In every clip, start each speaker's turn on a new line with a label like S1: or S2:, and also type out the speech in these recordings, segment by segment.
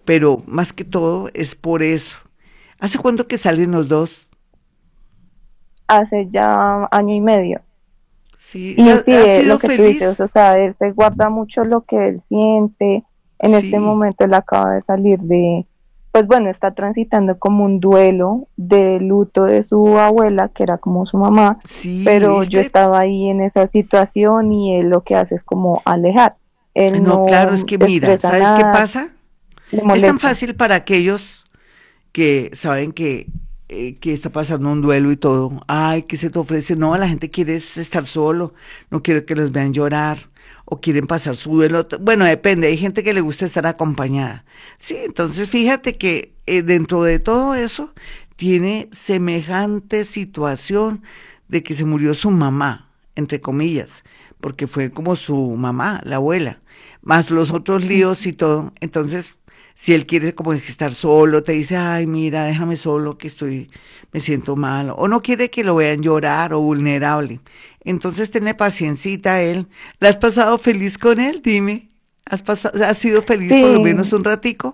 S1: pero más que todo es por eso. ¿Hace cuánto que salen los dos?
S2: Hace ya año y medio.
S1: Sí,
S2: Y sí,
S1: ¿ha
S2: lo
S1: sido
S2: que tú dices,
S1: feliz?
S2: o sea, él se guarda mucho lo que él siente. En este
S1: Sí,
S2: momento él acaba de salir de, pues bueno, está transitando como un duelo de luto de su abuela, que era como su mamá,
S1: sí,
S2: pero yo
S1: ¿viste?
S2: estaba ahí en esa situación y él lo que hace es como alejar. Él
S1: No, claro, es
S2: no
S1: que mira,
S2: expresa
S1: ¿sabes qué
S2: nada,
S1: pasa?
S2: le
S1: Es tan
S2: molesta.
S1: fácil para aquellos que saben que está pasando un duelo y todo. Ay, ¿qué se te ofrece? No, la gente quiere es estar solo, no quiere que los vean llorar o quieren pasar su duelo. Bueno, depende, hay gente que le gusta estar acompañada. Sí, entonces fíjate que dentro de todo eso tiene semejante situación de que se murió su mamá, entre comillas, porque fue como su mamá, la abuela, más los otros líos y todo. Entonces, si él quiere como estar solo, te dice, ay, mira, déjame solo que estoy, me siento mal, o no quiere que lo vean llorar o vulnerable. Entonces, tenle paciencita a él. ¿La has pasado feliz con él? Dime. ¿Has sido feliz por lo menos
S2: Sí,
S1: un ratico?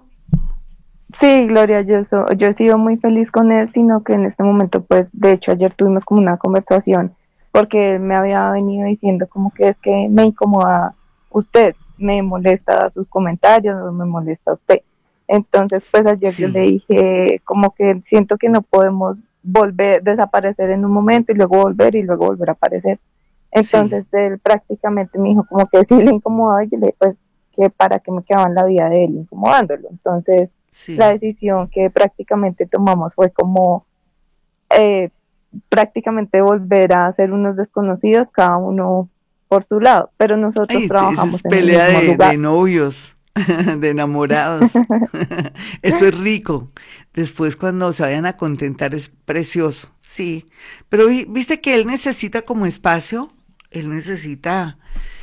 S2: sí, Gloria, yo he sido muy feliz con él, sino que en este momento, pues, de hecho, ayer tuvimos como una conversación, porque él me había venido diciendo como que es que me incomoda usted, me molesta sus comentarios, no me molesta usted. Entonces, pues ayer yo le
S1: Sí,
S2: dije como que siento que no podemos volver, desaparecer en un momento y luego volver a aparecer.
S1: sí,
S2: Entonces él prácticamente me dijo como que sí le incomodaba y yo le dije pues que para qué me quedaba en la vida de él incomodándolo. Entonces la
S1: sí.
S2: decisión que prácticamente tomamos fue como eh, prácticamente volver a ser unos desconocidos, cada uno por su lado, pero nosotros
S1: Ay, esa es
S2: trabajamos en el
S1: pelea
S2: mismo
S1: de
S2: lugar.
S1: novios, de enamorados. Eso es rico. Después cuando se vayan a contentar es precioso, sí. Pero viste que él necesita como espacio, él necesita,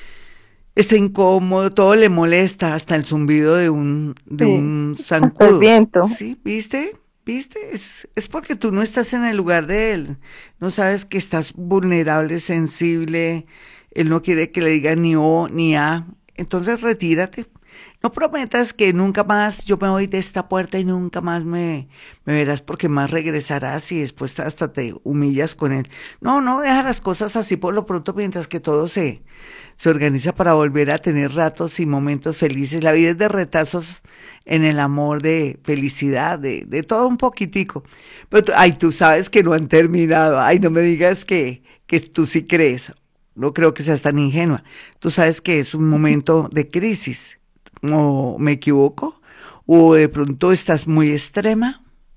S1: está incómodo, todo le molesta, hasta el zumbido de
S2: Sí,
S1: un
S2: hasta el
S1: zancudo.
S2: viento.
S1: Sí, ¿viste? ¿Viste? Es porque tú no estás en el lugar de él. No sabes que estás vulnerable, sensible. Él no quiere que le diga ni O ni A. Entonces retírate. No prometas que nunca más yo me voy de esta puerta y nunca más me verás porque más regresarás y después hasta te humillas con él. No, no, deja las cosas así por lo pronto mientras que todo se organiza para volver a tener ratos y momentos felices. La vida es de retazos en el amor, de felicidad, de todo un poquitico. Pero ay, tú sabes que no han terminado. Ay, no me digas que tú sí crees. No creo que seas tan ingenua. Tú sabes que es un momento de crisis. ¿O me equivoco? ¿O de pronto estás muy extrema?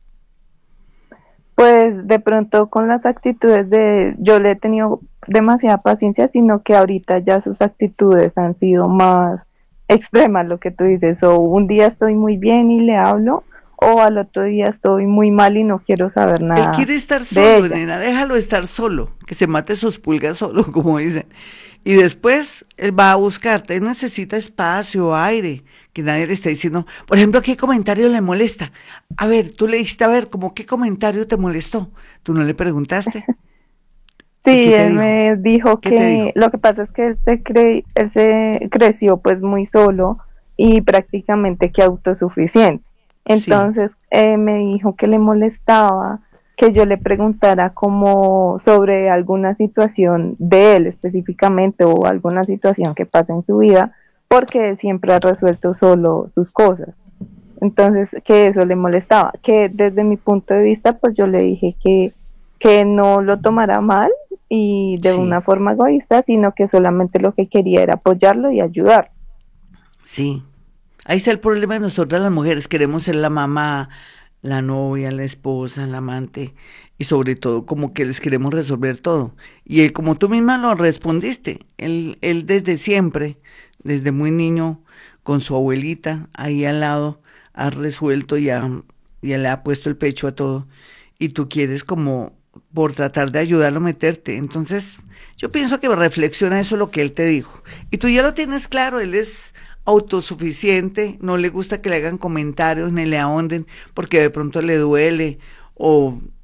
S2: Pues de pronto con las actitudes de, yo le he tenido demasiada paciencia, sino que ahorita ya sus actitudes han sido más extremas, lo que tú dices, o un día estoy muy bien y le hablo, o al otro día estoy muy mal y no quiero saber
S1: Él
S2: nada
S1: quiere estar
S2: de
S1: solo,
S2: ella.
S1: nena, déjalo estar solo, que se mate sus pulgas solo, como dicen. Y después él va a buscarte, él necesita espacio, aire, que nadie le esté diciendo, por ejemplo, ¿qué comentario le molesta? A ver, tú le dijiste, a ver, ¿cómo qué comentario te molestó? Tú no le preguntaste. ¿Y qué
S2: Sí,
S1: te
S2: él
S1: dijo?
S2: me dijo
S1: ¿Qué te
S2: que
S1: dijo?
S2: lo que pasa es que él se creció pues muy solo y prácticamente que autosuficiente.
S1: Sí,
S2: Entonces me dijo que le molestaba que yo le preguntara como sobre alguna situación de él específicamente o alguna situación que pasa en su vida, porque él siempre ha resuelto solo sus cosas. Entonces, que eso le molestaba, que desde mi punto de vista, pues yo le dije que no lo tomara mal y de
S1: sí,
S2: una forma egoísta, sino que solamente lo que quería era apoyarlo y ayudar.
S1: sí. Ahí está el problema de nosotras las mujeres. Queremos ser la mamá, la novia, la esposa, la amante y sobre todo como que les queremos resolver todo. Y él, como tú misma lo respondiste, él desde siempre, desde muy niño, con su abuelita ahí al lado, ha resuelto y ya le ha puesto el pecho a todo. Y tú quieres como por tratar de ayudarlo a meterte. Entonces, yo pienso que reflexiona eso lo que él te dijo. Y tú ya lo tienes claro, él es autosuficiente, no le gusta que le hagan comentarios ni le ahonden porque de pronto le duele o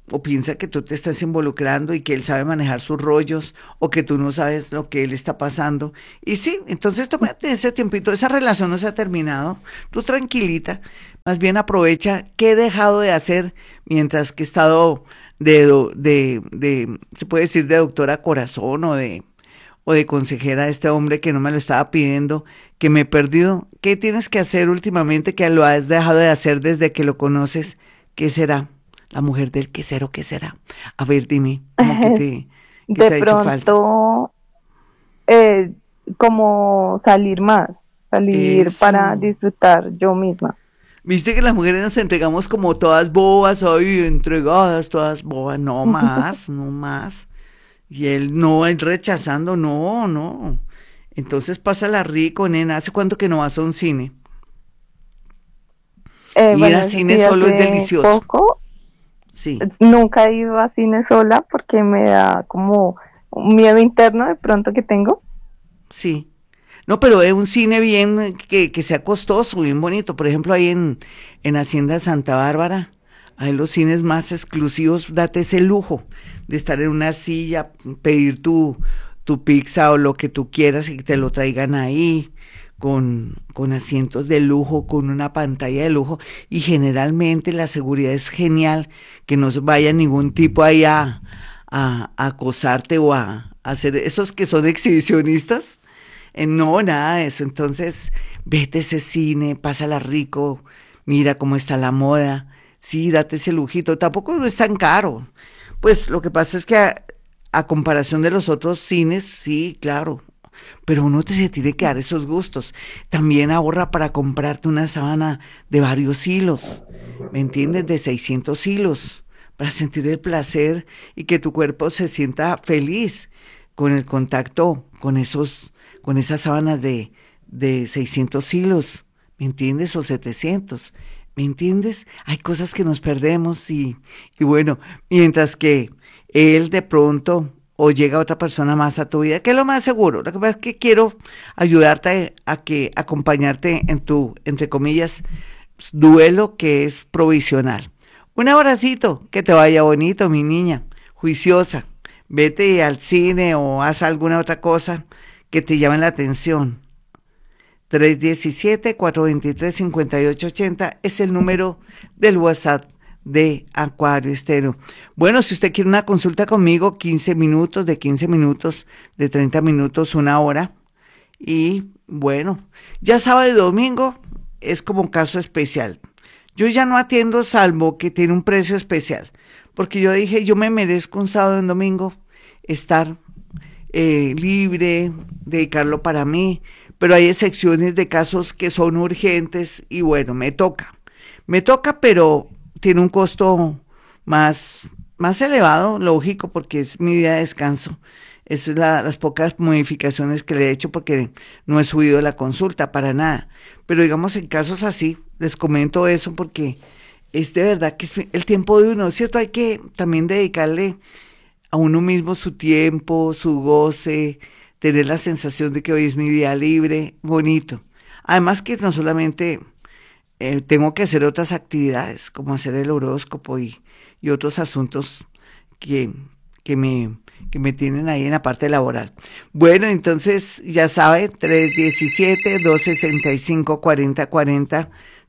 S1: o piensa que tú te estás involucrando y que él sabe manejar sus rollos o que tú no sabes lo que él está pasando. Y sí, entonces tómate ese tiempito, esa relación no se ha terminado, tú tranquilita, más bien aprovecha qué he dejado de hacer mientras que he estado se puede decir de doctora corazón o de consejera de este hombre que no me lo estaba pidiendo, que me he perdido. ¿Qué tienes que hacer últimamente que lo has dejado de hacer desde que lo conoces? ¿Qué será? La mujer del quesero, ¿qué será? A ver, dime, ¿cómo que
S2: De
S1: te ha hecho falta?
S2: pronto, eh, como salir más, salir para
S1: Eso.
S2: disfrutar yo misma.
S1: Viste que las mujeres nos entregamos como todas bobas, ahí entregadas, todas bobas, no más, no más. Y él no, él rechazando, no, no. Entonces pásala rico, nena. ¿Hace cuánto que no vas a un cine? Ir
S2: Bueno,
S1: a
S2: eso
S1: cine
S2: sí,
S1: solo es
S2: hace
S1: delicioso.
S2: poco.
S1: Sí,
S2: Nunca he ido a cine sola porque me da como un miedo interno de pronto que tengo.
S1: sí. No, pero es un cine bien que sea costoso, bien bonito. Por ejemplo, ahí en Hacienda Santa Bárbara, hay los cines más exclusivos. Date ese lujo de estar en una silla, pedir tu pizza o lo que tú quieras y que te lo traigan ahí, con asientos de lujo, con una pantalla de lujo. Y generalmente la seguridad es genial, que no vaya ningún tipo ahí a acosarte o a hacer esos que son exhibicionistas no, nada de eso. Entonces, vete a ese cine, pásala rico, mira cómo está la moda. Sí, date ese lujito. Tampoco no es tan caro. Pues lo que pasa es que a comparación de los otros cines, sí, claro. Pero uno se tiene que dar esos gustos. También ahorra para comprarte una sábana de varios hilos. ¿Me entiendes? De 600 hilos. Para sentir el placer y que tu cuerpo se sienta feliz con el contacto con esas sábanas de 600 hilos, ¿me entiendes? O 700, ¿me entiendes? Hay cosas que nos perdemos y bueno, mientras que él de pronto o llega otra persona más a tu vida, que es lo más seguro. Lo que pasa es que quiero ayudarte acompañarte en tu, entre comillas, duelo que es provisional. Un abracito, que te vaya bonito, mi niña, juiciosa. Vete al cine o haz alguna otra cosa que te llame la atención. 317-423-5880 es el número del WhatsApp de Acuario Estéreo. Bueno, si usted quiere una consulta conmigo, 15 minutos, de 15 minutos, de 30 minutos, una hora. Y bueno, ya sábado y domingo es como un caso especial. Yo ya no atiendo salvo que tiene un precio especial, porque yo dije, yo me merezco un sábado y un domingo estar libre, dedicarlo para mí, pero hay excepciones de casos que son urgentes y bueno, me toca, pero tiene un costo más elevado, lógico, porque es mi día de descanso. Es las pocas modificaciones que le he hecho porque no he subido la consulta para nada. Pero digamos en casos así, les comento eso porque es de verdad que es el tiempo de uno, ¿cierto? Hay que también dedicarle a uno mismo su tiempo, su goce, tener la sensación de que hoy es mi día libre, bonito. Además que no solamente tengo que hacer otras actividades, como hacer el horóscopo y otros asuntos que, que me, que me tienen ahí en la parte laboral. Bueno, entonces ya sabe, 317-265-4040,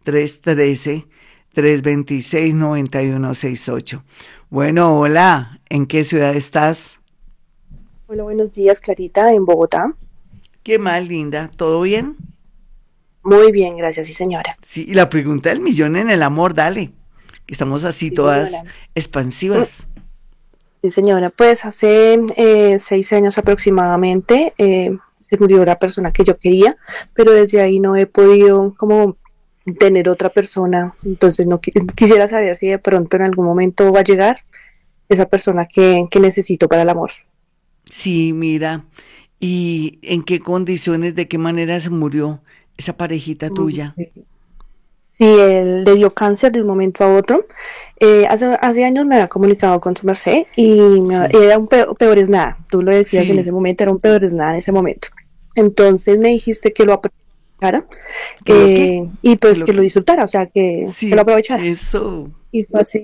S1: 313-326-9168. Bueno, hola, ¿en qué ciudad estás?
S3: Hola, buenos días, Clarita, en Bogotá.
S1: ¿Qué más, linda? ¿Todo bien?
S3: Muy bien, gracias, sí, señora.
S1: Sí, y la pregunta del millón en el amor, dale. Estamos así
S3: Sí, señora.
S1: todas expansivas.
S3: Sí, señora. Pues hace 6 años aproximadamente se murió la persona que yo quería, pero desde ahí no he podido como tener otra persona. Entonces no quisiera saber si de pronto en algún momento va a llegar esa persona que necesito para el amor.
S1: Sí, mira, ¿y en qué condiciones, de qué manera se murió esa parejita tuya?
S3: Sí, él le dio cáncer de un momento a otro. Hace años me había comunicado con su merced y
S1: Sí,
S3: era un peor es nada. Tú lo decías en ese
S1: sí,
S3: momento, era un peor es nada en ese momento. Entonces me dijiste que lo aprovechara
S1: ¿qué lo qué?
S3: y
S1: ¿Qué
S3: pues
S1: lo
S3: que lo
S1: qué?
S3: disfrutara, o sea, que lo
S1: Sí,
S3: aprovechara.
S1: eso.
S3: Y fue así.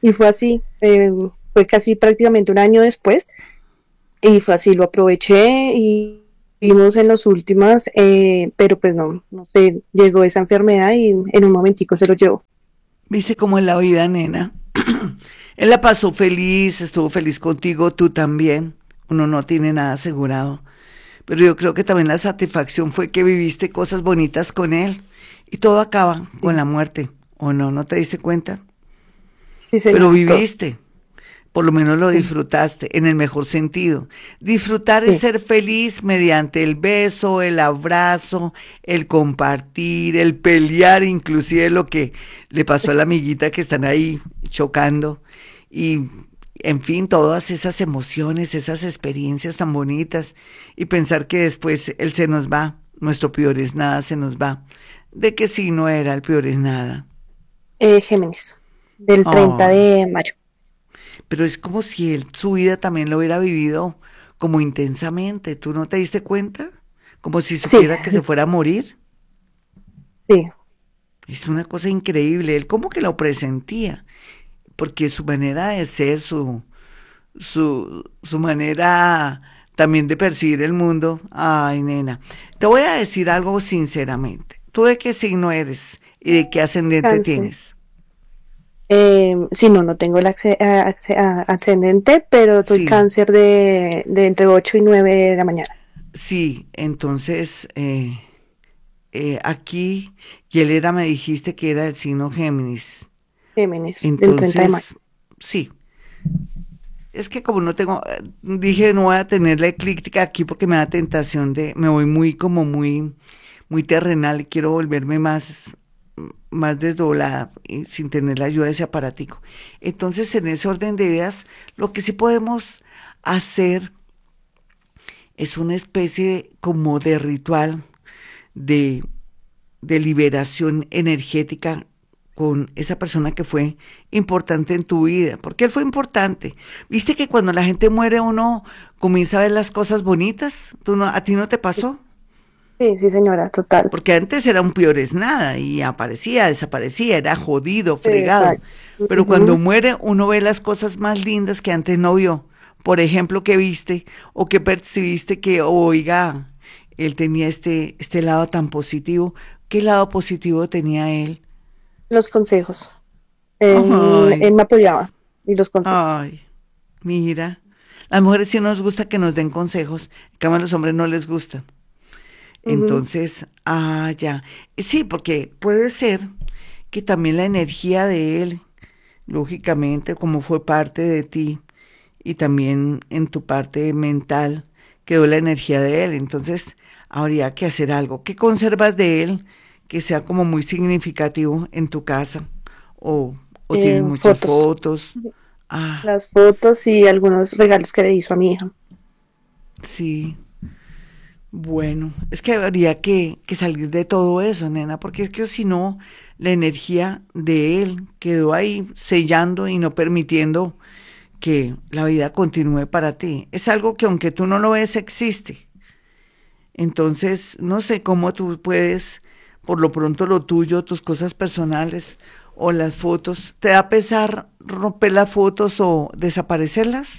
S3: y fue así, fue casi prácticamente un año después, y fue así, lo aproveché y vimos en los últimas, pero pues no sé, llegó esa enfermedad y en un momentico se lo llevó.
S1: ¿Viste cómo es la vida, nena? Él la pasó feliz, estuvo feliz contigo, tú también. Uno no tiene nada asegurado. Pero yo creo que también la satisfacción fue que viviste cosas bonitas con él. Y todo acaba con
S3: Sí,
S1: la muerte. ¿O no? ¿No te diste cuenta?
S3: sí
S1: Pero
S3: señora, todo.
S1: viviste. Por lo menos lo
S3: Sí,
S1: disfrutaste en el mejor sentido. Disfrutar es
S3: sí,
S1: ser feliz mediante el beso, el abrazo, el compartir, el pelear, inclusive lo que le pasó a la amiguita que están ahí chocando. Y, en fin, todas esas emociones, esas experiencias tan bonitas. Y pensar que después él se nos va, nuestro peor es nada se nos va. De que sí, no era el peor es nada.
S3: Géminis, del 30
S1: Ay.
S3: de mayo.
S1: Pero es como si él su vida también lo hubiera vivido como intensamente. ¿Tú no te diste cuenta? Como si
S3: Sí,
S1: supiera que se fuera a morir.
S3: sí,
S1: Es una cosa increíble. Él como que lo presentía, porque su manera de ser, su manera también de percibir el mundo. Ay, nena, te voy a decir algo sinceramente. ¿Tú de qué signo eres y de qué ascendente
S3: cáncer.
S1: tienes?
S3: Sí, no tengo el ascendente, pero soy
S1: Sí,
S3: cáncer de entre 8 y 9 de la mañana.
S1: sí, entonces aquí, y él era, me dijiste que era el signo Géminis.
S3: Géminis, del 30 de mayo.
S1: Entonces, sí, es que como no tengo, dije no voy a tener la eclíptica aquí porque me da tentación de, me voy muy como muy terrenal y quiero volverme más desdoblada y sin tener la ayuda de ese aparatico. Entonces, en ese orden de ideas, lo que sí podemos hacer es una especie como de ritual de de liberación energética con esa persona que fue importante en tu vida, porque él fue importante. Viste que cuando la gente muere uno comienza a ver las cosas bonitas. ¿A ti no te pasó?
S3: Sí, sí, señora, total.
S1: Porque antes era un piores nada y aparecía, desaparecía, era jodido, fregado.
S3: Exacto.
S1: Pero cuando
S3: Ujú.
S1: muere uno ve las cosas más lindas que antes no vio. Por ejemplo, que viste o que percibiste que, oiga, él tenía este lado tan positivo. ¿Qué lado positivo tenía él?
S3: Los consejos.
S1: Ay,
S3: Él me apoyaba y los consejos.
S1: ay, mira. Las mujeres sí nos gusta que nos den consejos, en cambio a los hombres no les gusta.
S3: Ujú.
S1: Entonces, ya. Sí, porque puede ser que también la energía de él, lógicamente, como fue parte de ti y también en tu parte mental, quedó la energía de él. Entonces, habría que hacer algo. ¿Qué conservas de él que sea como muy significativo en tu casa? O, o tienes muchas
S3: Fotos.
S1: fotos. Ah,
S3: Las fotos y algunos regalos que le hizo a mi hija.
S1: sí. Bueno, es que habría que salir de todo eso, nena, porque es que si no, la energía de él quedó ahí sellando y no permitiendo que la vida continúe para ti. Es algo que aunque tú no lo ves, existe. Entonces, no sé cómo tú puedes, por lo pronto lo tuyo, tus cosas personales o las fotos, ¿te da pesar romper las fotos o desaparecerlas?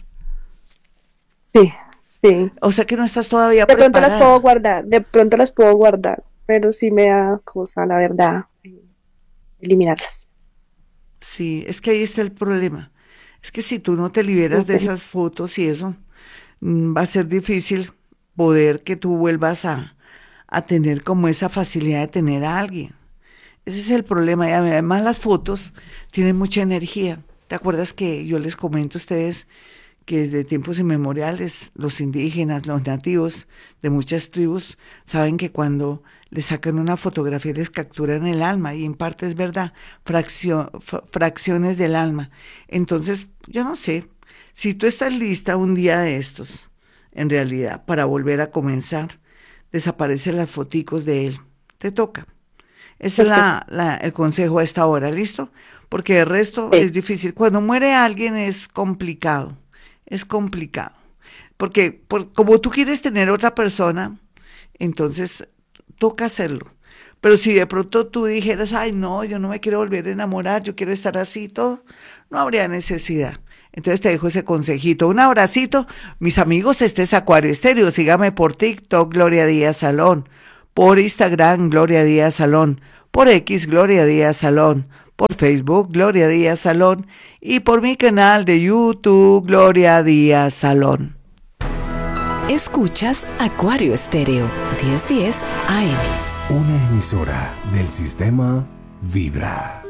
S3: Sí, sí.
S1: O sea que no estás todavía
S3: De pronto las puedo
S1: preparada.
S3: guardar, de pronto las puedo guardar, pero sí me da cosa, la verdad, eliminarlas.
S1: Sí, es que ahí está el problema. Es que si tú no te liberas de
S3: Ok.
S1: esas fotos y eso, va a ser difícil poder que tú vuelvas a tener como esa facilidad de tener a alguien. Ese es el problema. Y además las fotos tienen mucha energía. ¿Te acuerdas que yo les comento a ustedes que desde tiempos inmemoriales los indígenas, los nativos de muchas tribus saben que cuando les sacan una fotografía les capturan el alma y en parte es verdad, fracciones del alma. Entonces, yo no sé, si tú estás lista un día de estos, en realidad, para volver a comenzar, desaparecen las foticos de él. Te toca. Ese es
S3: Perfecto.
S1: el consejo a esta hora, ¿listo? Porque el resto
S3: Sí,
S1: es difícil. Cuando muere alguien es complicado. Porque como tú quieres tener otra persona, entonces toca hacerlo. Pero si de pronto tú dijeras, ay, no, yo no me quiero volver a enamorar, yo quiero estar así, todo, no habría necesidad. Entonces te dejo ese consejito. Un abracito. Mis amigos, este es Acuario Estéreo. Sígame por TikTok, Gloria Díaz Salón. Por Instagram, Gloria Díaz Salón. Por X, Gloria Díaz Salón. Por Facebook, Gloria Díaz Salón. Y por mi canal de YouTube, Gloria Díaz Salón.
S4: Escuchas Acuario Estéreo, 1010 AM.
S5: Una emisora del sistema Vibra.